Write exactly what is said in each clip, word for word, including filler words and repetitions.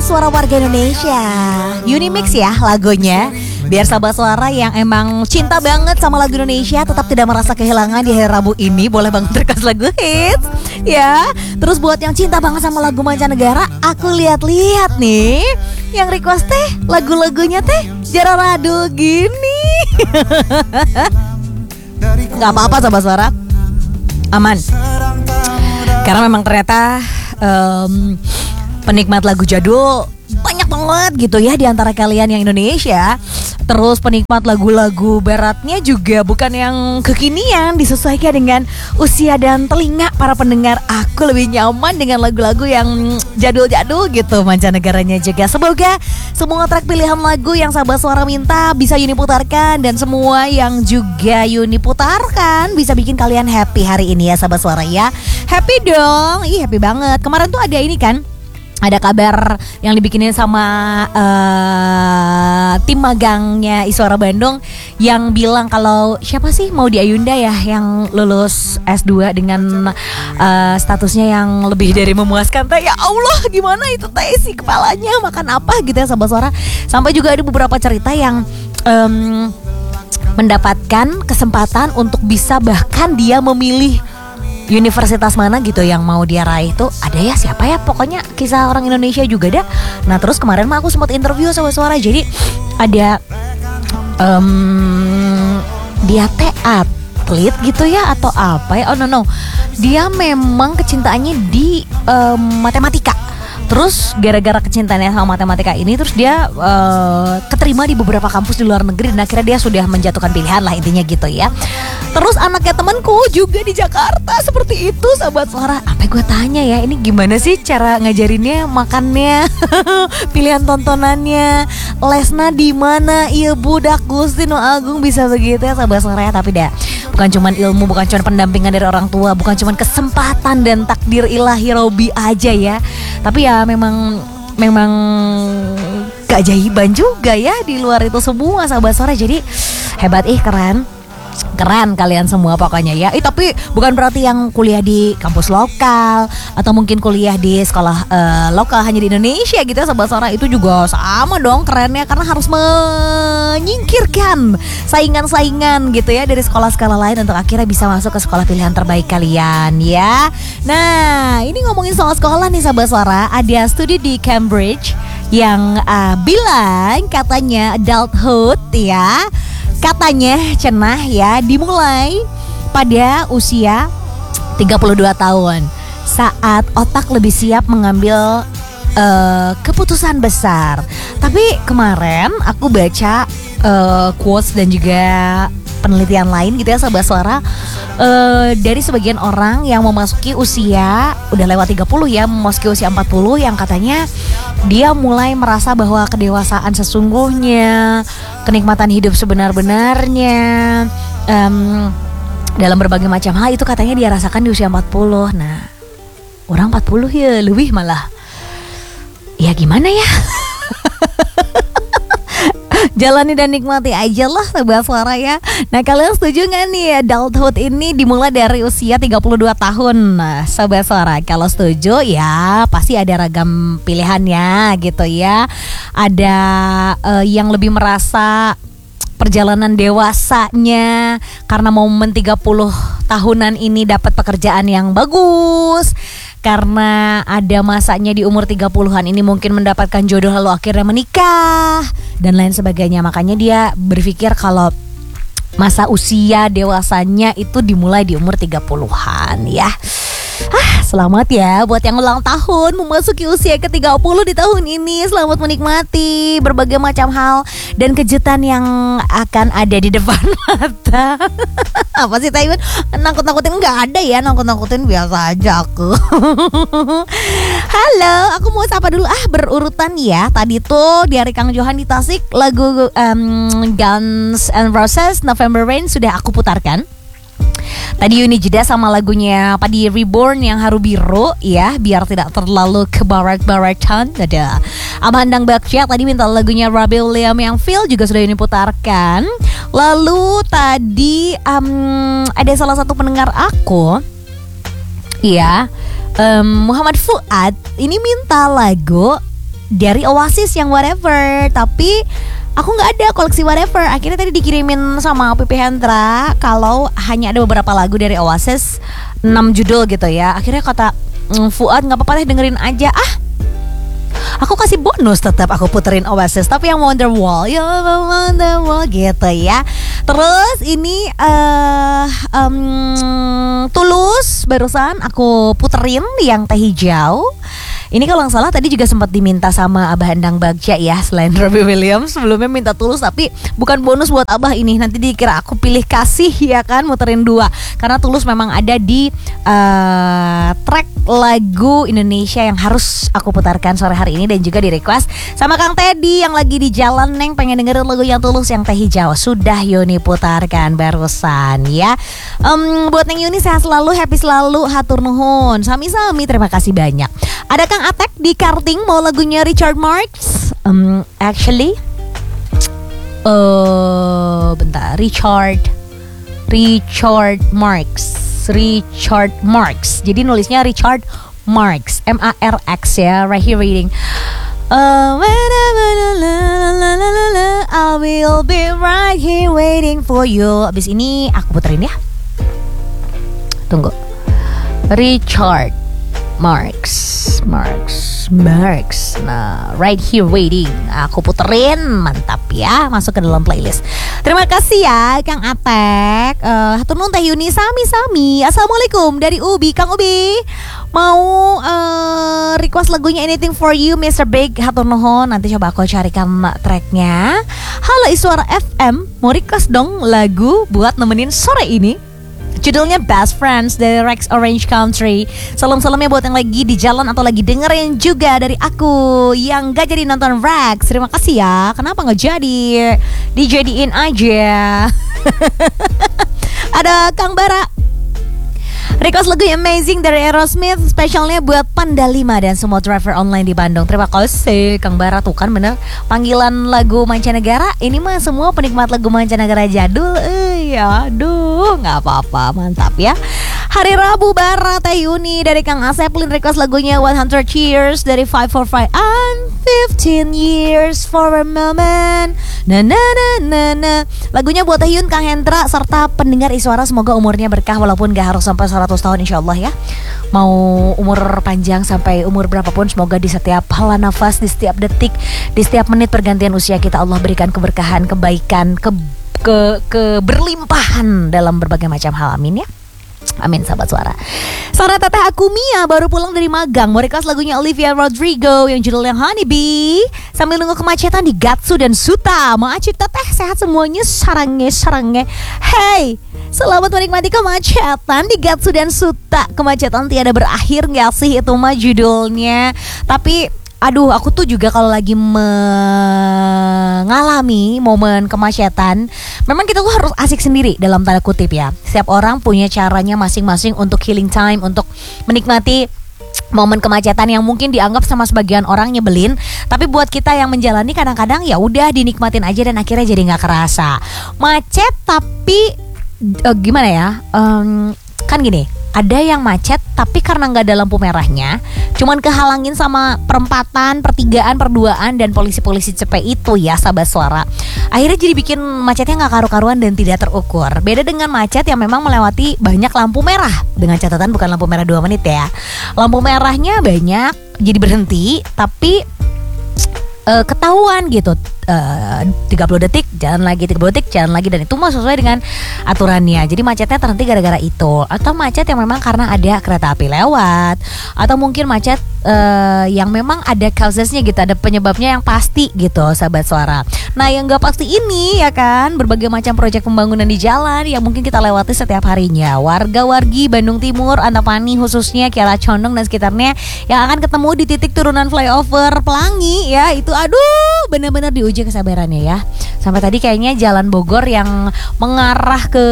suara warga Indonesia. Unimix ya lagunya. Biar sahabat suara yang emang cinta banget sama lagu Indonesia tetap tidak merasa kehilangan di hari Rabu ini, boleh banget request lagu hits ya. Terus buat yang cinta banget sama lagu mancanegara, aku lihat-lihat nih yang request teh lagu-lagunya teh Jara Radu gini. Gak apa-apa sahabat suara, aman. Karena memang ternyata um, penikmat lagu jadul banyak banget gitu ya di antara kalian yang Indonesia. Terus penikmat lagu-lagu baratnya juga bukan yang kekinian, disesuaikan dengan usia dan telinga para pendengar. Aku lebih nyaman dengan lagu-lagu yang jadul-jadul gitu, mancanegaranya juga. Semoga semua track pilihan lagu yang sahabat suara minta bisa Yuni putarkan, dan semua yang juga Yuni putarkan bisa bikin kalian happy hari ini ya sahabat suara ya. Happy dong, ih happy banget. Kemarin tuh ada ini kan, ada kabar yang dibikinin sama uh, tim magangnya Iswara Bandung yang bilang kalau siapa sih mau di Ayunda ya yang lulus S dua dengan uh, statusnya yang lebih dari memuaskan teh. Ya Allah, gimana itu teh, isi kepalanya makan apa gitu ya sahabat suara. Sampai juga ada beberapa cerita yang um, mendapatkan kesempatan untuk bisa bahkan dia memilih universitas mana gitu yang mau dia raih. Tuh ada ya, siapa ya, pokoknya kisah orang Indonesia juga dah. Nah terus kemarin mah aku sempat interview sama suara. Jadi ada um, dia teh atlet gitu ya atau apa ya. Oh no no, dia memang kecintaannya di um, matematika. Terus gara-gara kecintaannya sama matematika ini, terus dia uh, keterima di beberapa kampus di luar negeri, dan akhirnya dia sudah menjatuhkan pilihan lah intinya gitu ya. Terus anaknya temanku juga di Jakarta seperti itu sahabat suara. Apa gue tanya ya, ini gimana sih cara ngajarinnya, makannya, pilihan tontonannya, lesna di mana? Iya budak Gusti Nu Agung bisa begitu ya sahabat suara ya. Tapi dah bukan cuman ilmu, bukan cuman pendampingan dari orang tua, bukan cuman kesempatan dan takdir ilahi Robi aja ya. Tapi ya memang memang keajaiban juga ya di luar itu semua sahabat suara. Jadi hebat, ih keren. Keren kalian semua pokoknya ya. Eh tapi bukan berarti yang kuliah di kampus lokal atau mungkin kuliah di sekolah uh, lokal hanya di Indonesia gitu ya sahabat suara, itu juga sama dong kerennya, karena harus menyingkirkan saingan-saingan gitu ya dari sekolah-sekolah lain untuk akhirnya bisa masuk ke sekolah pilihan terbaik kalian ya. Nah ini ngomongin soal sekolah nih sahabat suara, ada studi di Cambridge yang uh, bilang katanya adulthood ya, katanya cenah ya dimulai pada usia tiga puluh dua tahun, saat otak lebih siap mengambil uh, keputusan besar. Tapi kemarin aku baca uh, quotes dan juga penelitian lain gitu ya sahabat suara, uh, dari sebagian orang yang memasuki usia udah lewat tiga puluh ya, memasuki usia empat puluh, yang katanya dia mulai merasa bahwa kedewasaan sesungguhnya, kenikmatan hidup sebenar-benarnya um, dalam berbagai macam hal itu katanya dia rasakan di usia empat puluh. Nah orang empat puluh ya lebih malah, ya gimana ya. Jalani dan nikmati aja lah sahabat suara ya. Nah kalian setuju gak nih adulthood ini dimulai dari usia tiga puluh dua tahun? Nah sahabat suara, kalau setuju ya pasti ada ragam pilihannya gitu ya. Ada uh, yang lebih merasa perjalanan dewasanya karena momen tiga puluh tahunan ini dapat pekerjaan yang bagus, karena ada masanya di umur tiga puluhan ini mungkin mendapatkan jodoh lalu akhirnya menikah dan lain sebagainya. Makanya dia berpikir kalau masa usia dewasanya itu dimulai di umur tiga puluhan ya. Ah, selamat ya buat yang ulang tahun memasuki usia ke tiga puluh di tahun ini. Selamat menikmati berbagai macam hal dan kejutan yang akan ada di depan mata. Apa sih Taiwan? Nakut-nakutin nggak ada ya, nakut-nakutin biasa aja aku. Halo, aku mau sapa dulu ah berurutan ya. Tadi tuh di hari Kang Johan di Tasik lagu um, Guns N' Roses November Rain sudah aku putarkan. Tadi Yuni jeda sama lagunya Padi Reborn yang Haru Biru ya, biar tidak terlalu ke barat-baratan. Ada Amandang Baksya tadi minta lagunya Robbie Williams yang Feel juga sudah Yuni putarkan. Lalu tadi um, ada salah satu pendengar aku ya, um, Muhammad Fuad ini minta lagu dari Oasis yang whatever. Tapi aku nggak ada koleksi whatever. Akhirnya tadi dikirimin sama Pipi Hendra kalau hanya ada beberapa lagu dari Oasis, enam judul gitu ya. Akhirnya kata mm, Fuad nggak apa-apa deh dengerin aja. Ah, aku kasih bonus tetap aku puterin Oasis, tapi yang Wonderwall, ya Wonderwall gitu ya. Terus ini uh, um, Tulus barusan aku puterin yang Teh Hijau. Ini kalau nggak salah tadi juga sempat diminta sama Abah Endang Bagja ya, selain Robbie Williams. Sebelumnya minta Tulus, tapi bukan bonus buat Abah ini. Nanti dikira aku pilih kasih ya kan, muterin dua. Karena Tulus memang ada di uh, track lagu Indonesia yang harus aku putarkan sore hari ini. Dan juga di request sama Kang Teddy yang lagi di jalan, Neng pengen dengerin lagu yang Tulus yang Teh Hijau. Sudah Yuni putarkan barusan ya. um, Buat Neng Yuni sehat selalu, happy selalu, hatur nuhun. Sami-sami, terima kasih banyak. Ada Kang Atek di Karting mau lagunya Richard Marx. um, Actually uh, Bentar, Richard Richard Marx Richard Marx. Jadi nulisnya Richard Marx, M A R X ya. Right here reading uh, I will be right here waiting for you. Abis ini aku puterin ya. Tunggu. Richard Marx, Marx, Marx. Nah, right here waiting. Aku puterin, mantap ya. Masuk ke dalam playlist. Terima kasih ya, Kang Atek. Uh, Hatur nuhun Teh Yuni, sami-sami. Assalamualaikum dari Ubi, Kang Ubi. Mau uh, request lagunya Anything For You, mister Big. Hatur nuhun. Nanti coba aku carikan tracknya. Halo Iswara F M, mau request dong lagu buat nemenin sore ini. Judulnya Best Friends dari Rex Orange Country. Salam-salamnya buat yang lagi di jalan atau lagi dengerin juga dari aku yang gak jadi nonton Rex. Terima kasih ya. Kenapa gak jadi? Dijadiin aja. Ada Kang Bara request lagu Amazing dari Aerosmith, spesialnya buat Panda lima dan semua driver online di Bandung. Terima kasih Kang Bara, tuh kan bener panggilan lagu mancanegara. Ini mah semua penikmat lagu mancanegara jadul. Eh ya, aduh, nggak apa-apa, mantap ya. Hari Rabu Bara Teh Yuni dari Kang Aseplin request lagunya one hundred Years dari five four five and fifteen years for a moment. Na na na na na. Lagunya buat Teh Yun, Kang Hendra serta pendengar Iswara, semoga umurnya berkah walaupun gak harus sampai seratus tahun insyaallah ya. Mau umur panjang sampai umur berapapun, semoga di setiap hala nafas, di setiap detik, di setiap menit pergantian usia kita Allah berikan keberkahan, kebaikan, ke ke keberlimpahan dalam berbagai macam hal. Amin ya. Amin sahabat suara. Sore teteh aku Mia baru pulang dari magang, mau request lagunya Olivia Rodrigo yang judulnya Honeybee. Sambil nunggu kemacetan di Gatsu dan Suta. Maacit teteh sehat semuanya, sarange sarange. Hey, selamat menikmati kemacetan di Gatsu dan Suta. Kemacetan tiada berakhir gak sih, itu mah judulnya. Tapi aduh, aku tuh juga kalau lagi mengalami momen kemacetan, memang kita tuh harus asik sendiri dalam tanda kutip ya. Setiap orang punya caranya masing-masing untuk healing time, untuk menikmati momen kemacetan yang mungkin dianggap sama sebagian orang nyebelin, tapi buat kita yang menjalani kadang-kadang ya udah dinikmatin aja dan akhirnya jadi nggak kerasa macet. Tapi uh, gimana ya, um, kan gini. Ada yang macet tapi karena nggak ada lampu merahnya, cuman kehalangin sama perempatan, pertigaan, perduaan dan polisi-polisi cepet itu ya sahabat suara. Akhirnya jadi bikin macetnya nggak karu-karuan dan tidak terukur. Beda dengan macet yang memang melewati banyak lampu merah. Dengan catatan bukan lampu merah dua menit ya. Lampu merahnya banyak, jadi berhenti tapi uh, ketahuan gitu. Uh, tiga puluh detik jalan lagi, tiga puluh detik jalan lagi, dan itu mah sesuai dengan aturannya. Jadi macetnya terhenti gara-gara itu, atau macet yang memang karena ada kereta api lewat, atau mungkin macet uh, yang memang ada causesnya gitu, ada penyebabnya yang pasti gitu sahabat suara. Nah yang gak pasti ini ya kan, berbagai macam proyek pembangunan di jalan yang mungkin kita lewati setiap harinya. Warga-wargi Bandung Timur, Antapani khususnya, Kiara Condong dan sekitarnya yang akan ketemu di titik turunan flyover Pelangi ya, itu aduh benar-benar diuji kesabarannya ya. Sampai tadi kayaknya Jalan Bogor yang mengarah ke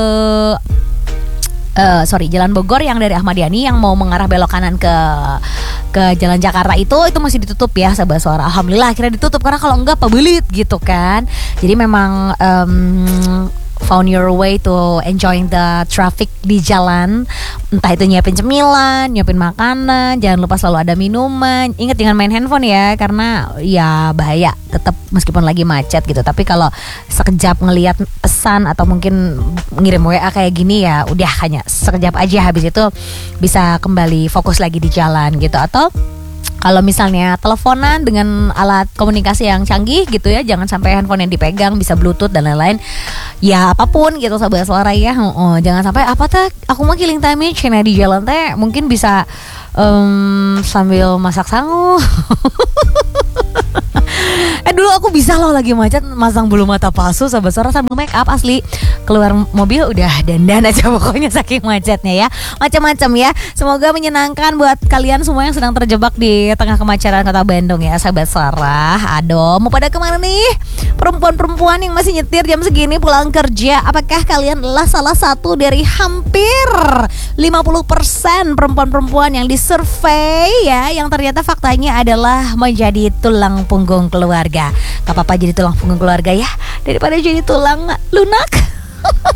uh, sorry Jalan Bogor yang dari Ahmad Yani yang mau mengarah belok kanan ke ke Jalan Jakarta itu itu masih ditutup ya sahabat suara. Alhamdulillah akhirnya ditutup, karena kalau enggak pebelit gitu kan. Jadi memang um, found your way to enjoying the traffic di jalan. Entah itu nyiapin cemilan, nyiapin makanan, jangan lupa selalu ada minuman. Ingat jangan main handphone ya, karena ya bahaya tetap meskipun lagi macet gitu. Tapi kalau sekejap ngelihat pesan atau mungkin ngirim W A kayak gini ya udah hanya sekejap aja, habis itu bisa kembali fokus lagi di jalan gitu. Atau kalau misalnya teleponan dengan alat komunikasi yang canggih gitu ya, jangan sampai handphone yang dipegang bisa bluetooth dan lain-lain. Ya apapun gitu sahabat suara ya, oh, oh, jangan sampai apa teh aku mah killing time nya di jalan teh mungkin bisa um, sambil masak sangu. Eh dulu aku bisa loh lagi macet masang bulu mata palsu sahabat suara sambil make up, asli keluar mobil udah dandan aja pokoknya saking macetnya ya. Macam-macam ya. Semoga menyenangkan buat kalian semua yang sedang terjebak di tengah kemacetan kota Bandung ya sahabat suara. Aduh, mau pada kemana nih perempuan-perempuan yang masih nyetir jam segini pulang kerja? Apakah kalian adalah salah satu dari hampir lima puluh persen perempuan-perempuan yang disurvei ya, yang ternyata faktanya adalah menjadi tulang punggung keluarga? Gak apa-apa jadi tulang punggung keluarga ya, daripada jadi tulang lunak.